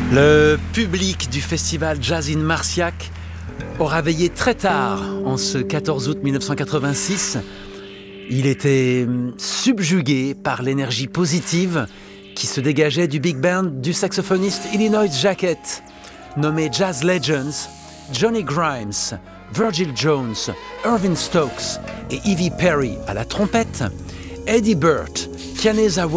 Le public du festival Jazz in Marciac aura veillé très tard en ce 14 août 1986. Il était subjugué par l'énergie positive qui se dégageait du big band du saxophoniste Illinois Jacquet, nommé Jazz Legends, Johnny Grimes, Virgil Jones, Irving Stokes et Evie Perry à la trompette, Eddie Burt, Kanezawa